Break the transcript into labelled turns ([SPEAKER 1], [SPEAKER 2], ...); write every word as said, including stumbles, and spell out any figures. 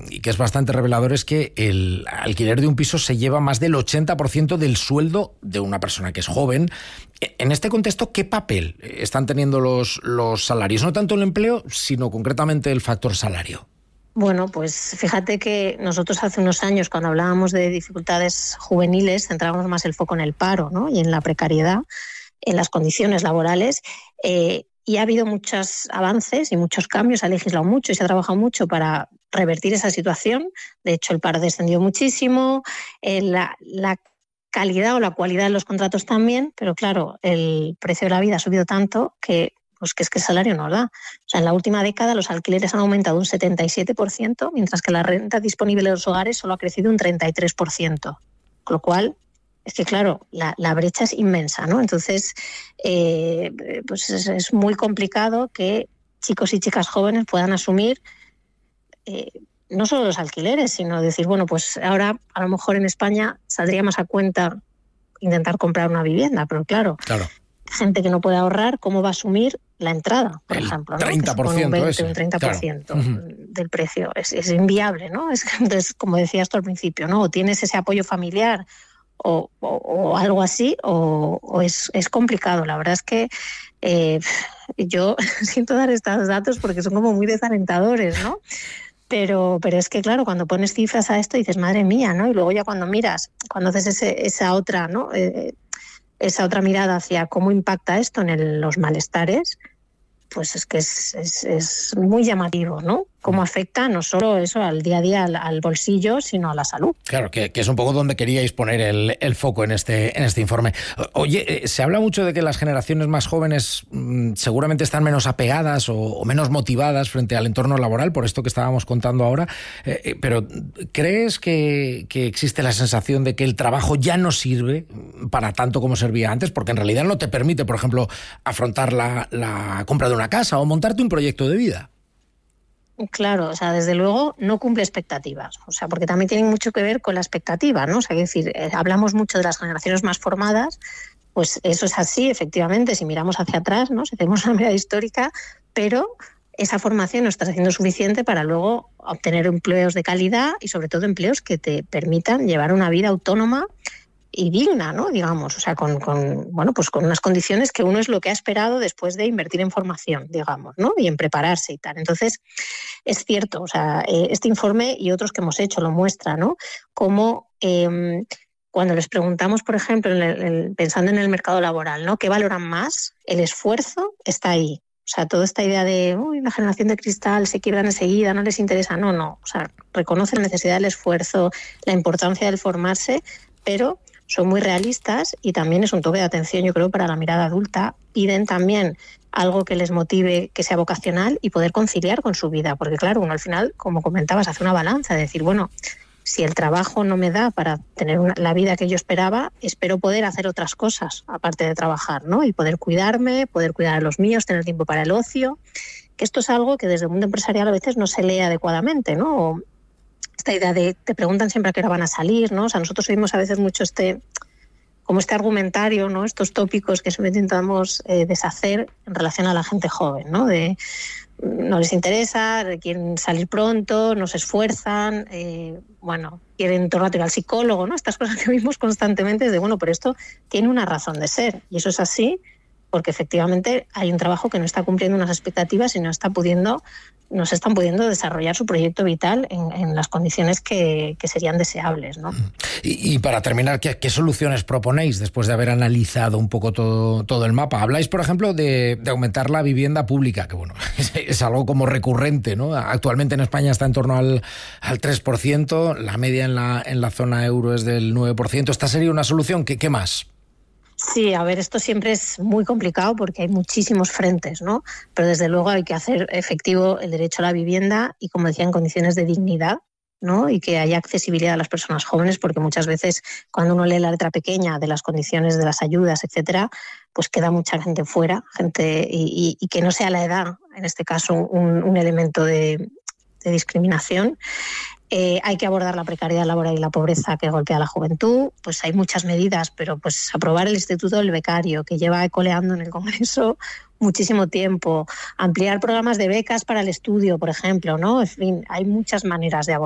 [SPEAKER 1] y que es bastante revelador, es que el alquiler de un piso se lleva más del ochenta por ciento del sueldo de una persona que es joven. En este contexto, ¿qué papel están teniendo los, los salarios? No tanto el empleo, sino concretamente el factor salario.
[SPEAKER 2] Bueno, pues fíjate que nosotros hace unos años, cuando hablábamos de dificultades juveniles, centrábamos más el foco en el paro, ¿no? Y en la precariedad, en las condiciones laborales, eh, y ha habido muchos avances y muchos cambios, se ha legislado mucho y se ha trabajado mucho para revertir esa situación. De hecho, el paro descendió muchísimo, eh, la, la calidad o la cualidad de los contratos también, pero claro, el precio de la vida ha subido tanto que pues que es que el salario no da. O sea, en la última década los alquileres han aumentado un setenta y siete por ciento, mientras que la renta disponible de los hogares solo ha crecido un treinta y tres por ciento. Con lo cual, es que claro, la, la brecha es inmensa, ¿no? Entonces, eh, pues es, es muy complicado que chicos y chicas jóvenes puedan asumir eh, no solo los alquileres, sino decir, bueno, pues ahora a lo mejor en España saldría más a cuenta intentar comprar una vivienda, pero claro,
[SPEAKER 1] claro.
[SPEAKER 2] gente que no puede ahorrar, ¿cómo va a asumir la entrada, por
[SPEAKER 1] el
[SPEAKER 2] ejemplo? ¿no?
[SPEAKER 1] treinta por ciento,
[SPEAKER 2] un veinte,
[SPEAKER 1] ese.
[SPEAKER 2] un treinta por ciento
[SPEAKER 1] Claro.
[SPEAKER 2] del precio. Es, es inviable, ¿no? Es, entonces, como decías tú al principio, ¿no? O tienes ese apoyo familiar o, o, o algo así, o, o es, es complicado. La verdad es que eh, yo siento dar estos datos porque son como muy desalentadores, ¿no? Pero, pero es que, claro, cuando pones cifras a esto dices, madre mía, ¿no? Y luego ya cuando miras, cuando haces ese, esa otra, ¿no? Eh, esa otra mirada hacia cómo impacta esto en el, los malestares, pues es que es, es, es muy llamativo, ¿no? Cómo afecta no solo eso al día a día, al, al bolsillo, sino a la salud.
[SPEAKER 1] Claro, que, que es un poco donde queríais poner el, el foco en este, en este informe. Oye, se habla mucho de que las generaciones más jóvenes mmm, seguramente están menos apegadas o, o menos motivadas frente al entorno laboral, por esto que estábamos contando ahora, eh, pero ¿crees que, que existe la sensación de que el trabajo ya no sirve para tanto como servía antes? Porque en realidad no te permite, por ejemplo, afrontar la, la compra de una casa o montarte un proyecto de vida.
[SPEAKER 2] Claro, o sea, desde luego no cumple expectativas, o sea, porque también tiene mucho que ver con la expectativa, ¿no? O sea, es decir, eh, hablamos mucho de las generaciones más formadas, pues eso es así, efectivamente, si miramos hacia atrás, ¿no? Si hacemos una mirada histórica, pero esa formación no está siendo suficiente para luego obtener empleos de calidad y sobre todo empleos que te permitan llevar una vida autónoma y digna, ¿no? Digamos, o sea, con, con, bueno, pues con unas condiciones que uno es lo que ha esperado después de invertir en formación, digamos, ¿no? Y en prepararse y tal. Entonces, es cierto, o sea, este informe y otros que hemos hecho lo muestra, ¿no? Cómo eh, cuando les preguntamos, por ejemplo, en el, el, pensando en el mercado laboral, ¿no? ¿Qué valoran más? El esfuerzo está ahí. O sea, toda esta idea de, uy, la generación de cristal se quiebran enseguida, no les interesa. No, no. O sea, reconocen la necesidad del esfuerzo, la importancia del formarse, pero son muy realistas y también es un toque de atención, yo creo, para la mirada adulta. Piden también algo que les motive, que sea vocacional y poder conciliar con su vida. Porque claro, uno al final, como comentabas, hace una balanza de decir, bueno, si el trabajo no me da para tener una, la vida que yo esperaba, espero poder hacer otras cosas aparte de trabajar, ¿no? Y poder cuidarme, poder cuidar a los míos, tener tiempo para el ocio. Que esto es algo que desde el mundo empresarial a veces no se lee adecuadamente, ¿no? O esta idea de, te preguntan siempre a qué hora van a salir, ¿no? O sea, nosotros oímos a veces mucho este, como este argumentario, ¿no? Estos tópicos que siempre intentamos eh, deshacer en relación a la gente joven, ¿no? De no les interesa, quieren salir pronto, no se esfuerzan, eh, bueno, quieren todo el rato ir al psicólogo, ¿no? Estas cosas que oímos constantemente de, bueno, pero esto tiene una razón de ser y eso es así porque efectivamente hay un trabajo que no está cumpliendo unas expectativas y no está pudiendo no se están pudiendo desarrollar su proyecto vital en, en las condiciones que, que serían deseables, ¿no?
[SPEAKER 1] Y, y para terminar, ¿qué, ¿qué soluciones proponéis después de haber analizado un poco todo, todo el mapa? Habláis, por ejemplo, de, de aumentar la vivienda pública, que bueno, es, es algo como recurrente, ¿no? Actualmente en España está en torno al, al tres por ciento, la media en la, en la zona euro es del nueve por ciento. ¿Esta sería una solución? ¿Qué, qué más?
[SPEAKER 2] Sí, a ver, esto siempre es muy complicado porque hay muchísimos frentes, ¿no? Pero desde luego hay que hacer efectivo el derecho a la vivienda y, como decía, en condiciones de dignidad, ¿no? Y que haya accesibilidad a las personas jóvenes, porque muchas veces cuando uno lee la letra pequeña de las condiciones de las ayudas, etcétera, pues queda mucha gente fuera, gente y, y, y que no sea la edad, en este caso, un, un elemento de, de discriminación. Eh, hay que abordar la precariedad laboral y la pobreza que golpea a la juventud. Pues hay muchas medidas, pero pues aprobar el Instituto del Becario, que lleva coleando en el Congreso muchísimo tiempo, ampliar programas de becas para el estudio, por ejemplo, ¿no? En fin, hay muchas maneras de abordar